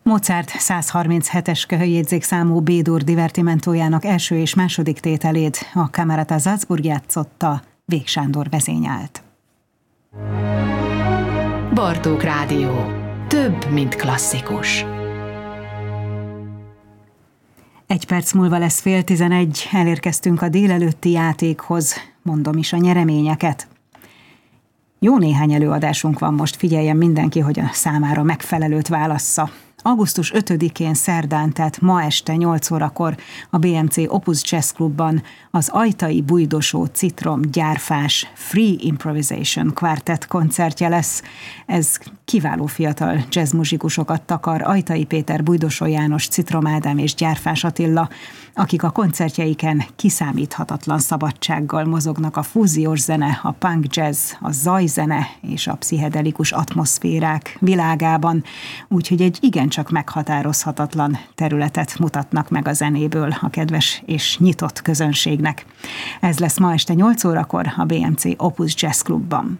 Mozart 137-es köhöjjegyzékszámú B-dur divertimentójának első és második tételét a Kamerata Salzburg játszotta, Vég Sándor vezényelt. Bartók Rádió. Több, mint klasszikus. 1 perc múlva lesz 10:30, elérkeztünk a délelőtti játékhoz, mondom is a nyereményeket. Jó néhány előadásunk van most, figyeljen mindenki, hogy a számára megfelelőt válassza. Augusztus 5-én szerdán, tehát ma este 8 órakor a BMC Opus Jazz Clubban az Ajtai Bújdosó Citrom Gyárfás Free Improvisation Quartet koncertje lesz. Ez kiváló fiatal jazzmuzsikusokat takar, Ajtai Péter, Bújdosó János, Citrom Ádám és Gyárfás Attila, akik a koncertjeiken kiszámíthatatlan szabadsággal mozognak a fúziós zene, a punk jazz, a zajzene és a pszichedelikus atmoszférák világában, úgyhogy egy igencsak meghatározhatatlan területet mutatnak meg a zenéből a kedves és nyitott közönségnek. Ez lesz ma este 8 órakor a BMC Opus Jazz Clubban.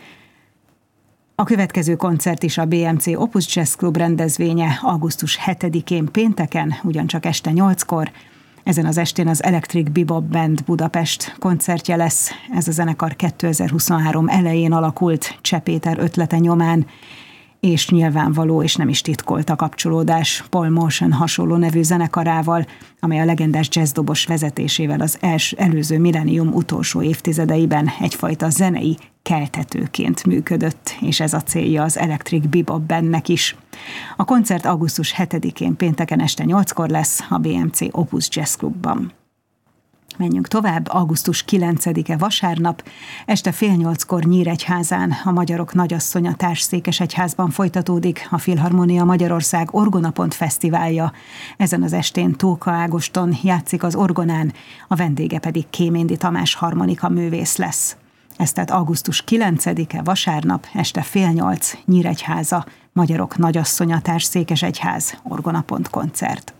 A következő koncert is a BMC Opus Jazz Club rendezvénye augusztus 7-én pénteken, ugyancsak este 8-kor. Ezen az estén az Electric Bebop Band Budapest koncertje lesz. Ez a zenekar 2023 elején alakult Cseh Péter ötlete nyomán, és nyilvánvaló és nem is titkolt a kapcsolódás Paul Motion hasonló nevű zenekarával, amely a legendás jazzdobos vezetésével az előző millennium utolsó évtizedeiben egyfajta zenei keltetőként működött, és ez a célja az Electric Bebop Bandnek is. A koncert augusztus 7-én pénteken este 8-kor lesz a BMC Opus Jazz Clubban. Menjünk tovább, augusztus 9-e vasárnap, este 7:30 Nyíregyházán a Magyarok Nagyasszonya Társszékesegyházban folytatódik a Filharmonia Magyarország Orgonapont Fesztiválja. Ezen az estén Tóka Ágoston játszik az orgonán, a vendége pedig Kéméndi Tamás harmonika művész lesz. Ez tehát augusztus 9-e vasárnap, este 7:30 Nyíregyháza, Magyarok Nagyasszonya Társszékesegyház Orgonapont koncert.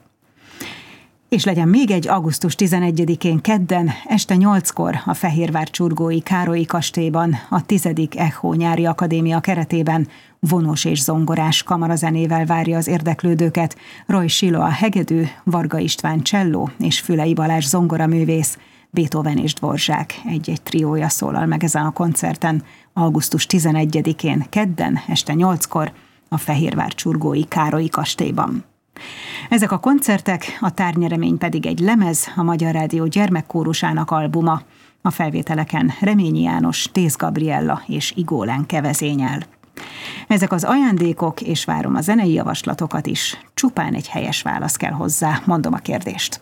És legyen még egy augusztus 11-én kedden, este 8-kor a Fehérvár Csurgói Károlyi Kastélyban, a 10. Echo Nyári Akadémia keretében vonós és zongorás kamarazenével várja az érdeklődőket Roy Siloa hegedű, Varga István cselló és Fülei Balázs zongoraművész, Beethoven és Dvorzsák egy-egy triója szólal meg ezen a koncerten, augusztus 11-én kedden, este 8-kor a Fehérvár Csurgói Károlyi Kastélyban. Ezek a koncertek, a tárnyeremény pedig egy lemez, a Magyar Rádió gyermekkórusának albuma. A felvételeken Reményi János, Tész Gabriella és Igó Lenke vezényel. Ezek az ajándékok, és várom a zenei javaslatokat is, csupán egy helyes válasz kell hozzá, mondom a kérdést.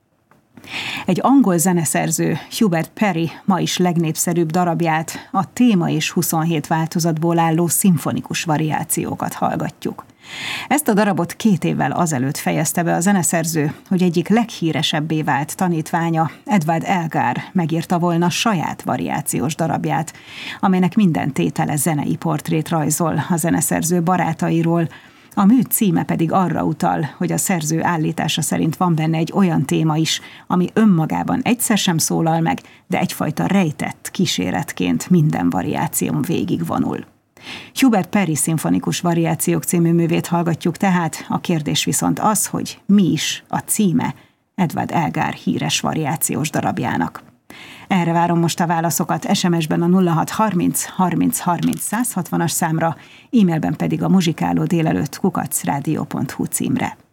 Egy angol zeneszerző, Hubert Parry ma is legnépszerűbb darabját, a téma és 27 változatból álló szimfonikus variációkat hallgatjuk. Ezt a darabot 2 évvel azelőtt fejezte be a zeneszerző, hogy egyik leghíresebbé vált tanítványa, Edward Elgar megírta volna saját variációs darabját, amelynek minden tétele zenei portrét rajzol a zeneszerző barátairól. A mű címe pedig arra utal, hogy a szerző állítása szerint van benne egy olyan téma is, ami önmagában egyszer sem szólal meg, de egyfajta rejtett kíséretként minden variáción végigvonul. Hubert Parry szimfonikus variációk című művét hallgatjuk tehát, a kérdés viszont az, hogy mi is a címe Edward Elgar híres variációs darabjának. Erre várom most a válaszokat SMS-ben a 0630 30 30 160-as számra, e-mailben pedig a muzsikálódélelőtt @radio.hu címre.